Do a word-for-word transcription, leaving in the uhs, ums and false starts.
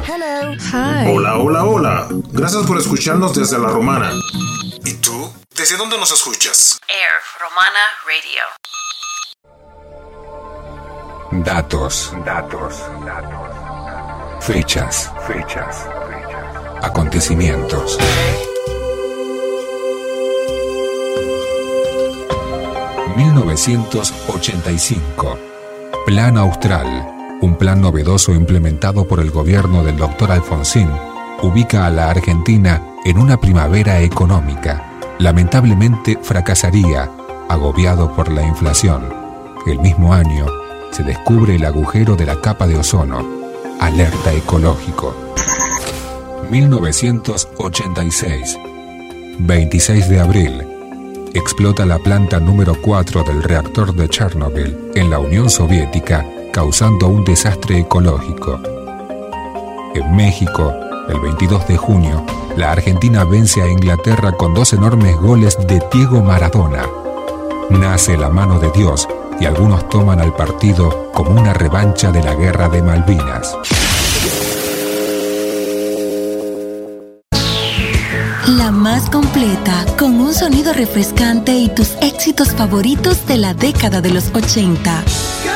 Hello. Hi. Hola, hola, hola. Gracias por escucharnos desde La Romana. ¿Y tú? ¿Desde dónde nos escuchas? Air Romana Radio. Datos, datos, datos. Fechas, fechas, fechas. Acontecimientos. mil novecientos ochenta y cinco. Plan Austral. Un plan novedoso implementado por el gobierno del doctor Alfonsín ubica a la Argentina en una primavera económica. Lamentablemente fracasaría, agobiado por la inflación. El mismo año se descubre el agujero de la capa de ozono. Alerta ecológico. mil novecientos ochenta y seis. veintiséis de abril. Explota la planta número cuatro del reactor de Chernobyl en la Unión Soviética, causando un desastre ecológico. En México, el veintidós de junio, la Argentina vence a Inglaterra con dos enormes goles de Diego Maradona. Nace la mano de Dios y algunos toman al partido como una revancha de la Guerra de Malvinas. La más completa, con un sonido refrescante y tus éxitos favoritos de la década de los ochenta.